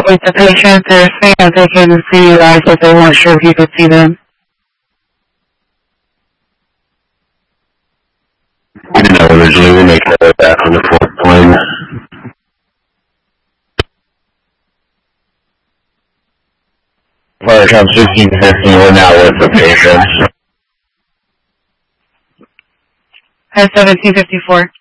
with the patient. They're saying that they can see you guys, but they weren't sure if you could see them. We didn't know originally. We'll make that back on the fourth plane. Firecom 1650, we're now with the patient. At 1754.